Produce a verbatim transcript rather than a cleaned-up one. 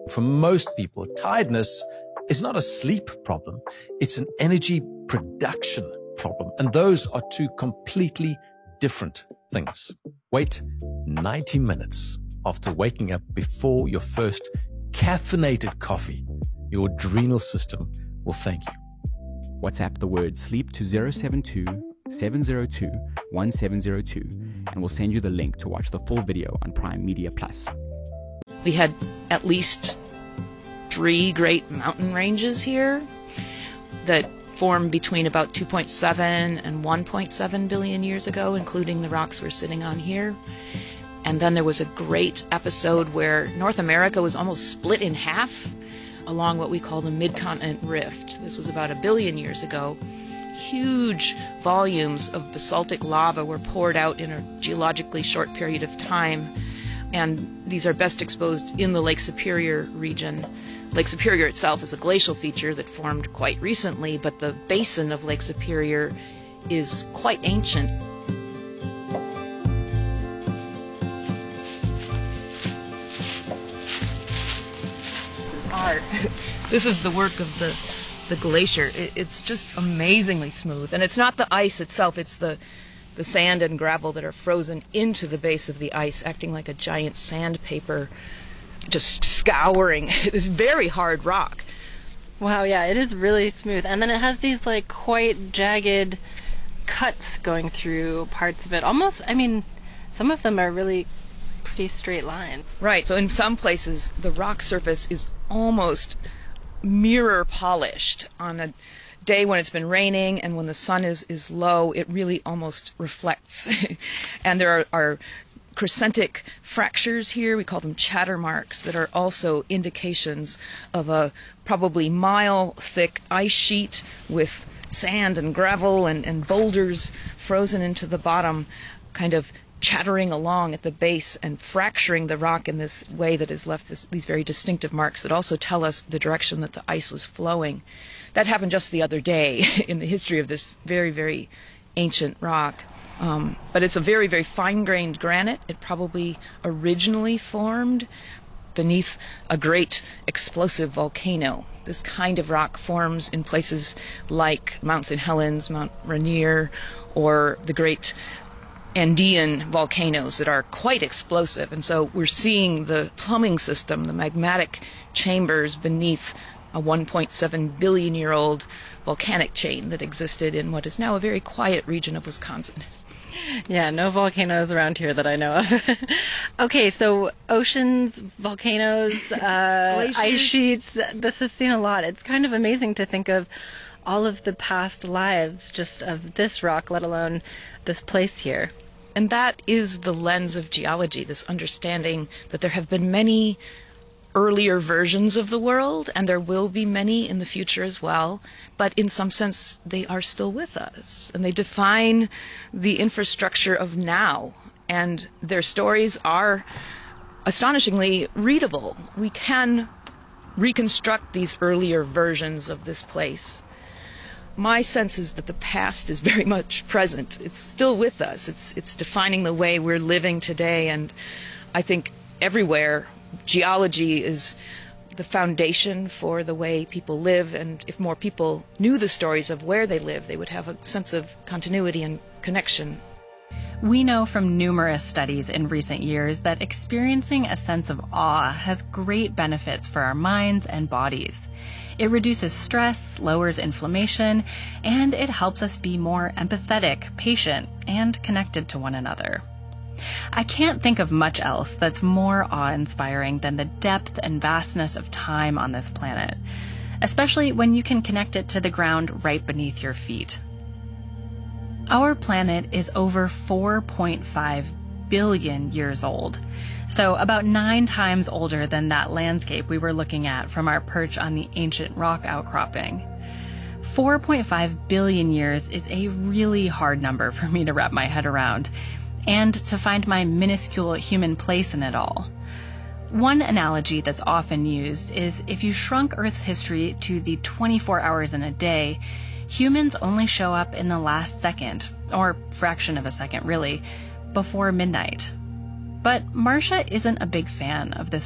For most people, tiredness is not a sleep problem. It's an energy production problem. And those are two completely different things. Wait ninety minutes after waking up before your first caffeinated coffee. Your adrenal system will thank you. WhatsApp the word sleep to zero seven two, seven zero two, one seven zero two and we'll send you the link to watch the full video on Prime Media Plus. We had at least three great mountain ranges here that formed between about two point seven and one point seven billion years ago, including the rocks we're sitting on here. And then there was a great episode where North America was almost split in half along what we call the Mid-Continent Rift. This was about a billion years ago. Huge volumes of basaltic lava were poured out in a geologically short period of time, and these are best exposed in the Lake Superior region. Lake Superior itself is a glacial feature that formed quite recently, but the basin of Lake Superior is quite ancient. Art. This is the work of the the glacier. It, it's just amazingly smooth, and it's not the ice itself, it's the the sand and gravel that are frozen into the base of the ice, acting like a giant sandpaper, just scouring this very hard rock. Wow, yeah, it is really smooth. And then it has these like quite jagged cuts going through parts of it. Almost, I mean, some of them are really pretty straight lines. Right, so in some places the rock surface is almost mirror polished. On a day when it's been raining and when the sun is, is low, it really almost reflects. And there are, are crescentic fractures here, we call them chatter marks, that are also indications of a probably mile thick ice sheet with sand and gravel and, and boulders frozen into the bottom, kind of chattering along at the base and fracturing the rock in this way that has left this, these very distinctive marks that also tell us the direction that the ice was flowing. That happened just the other day in the history of this very, very ancient rock. Um, but it's a very, very fine-grained granite. It probably originally formed beneath a great explosive volcano. This kind of rock forms in places like Mount Saint Helens, Mount Rainier, or the great Andean volcanoes that are quite explosive. And so we're seeing the plumbing system, the magmatic chambers beneath a one point seven billion year old volcanic chain that existed in what is now a very quiet region of Wisconsin. Yeah, no volcanoes around here that I know of. Okay, so oceans, volcanoes, uh, ice sheets, this has seen a lot. It's kind of amazing to think of all of the past lives just of this rock, let alone this place here. And that is the lens of geology, this understanding that there have been many earlier versions of the world, and there will be many in the future as well, but in some sense they are still with us, and they define the infrastructure of now, and their stories are astonishingly readable. We can reconstruct these earlier versions of this place. My sense is that the past is very much present. It's still with us. It's it's defining the way we're living today, and I think everywhere geology is the foundation for the way people live, and if more people knew the stories of where they live, they would have a sense of continuity and connection. We know from numerous studies in recent years that experiencing a sense of awe has great benefits for our minds and bodies. It reduces stress, lowers inflammation, and it helps us be more empathetic, patient, and connected to one another. I can't think of much else that's more awe-inspiring than the depth and vastness of time on this planet, especially when you can connect it to the ground right beneath your feet. Our planet is over four point five billion years old, so about nine times older than that landscape we were looking at from our perch on the ancient rock outcropping. four point five billion years is a really hard number for me to wrap my head around, and to find my minuscule human place in it all. One analogy that's often used is if you shrunk Earth's history to the twenty-four hours in a day, humans only show up in the last second, or fraction of a second really, before midnight. But Marcia isn't a big fan of this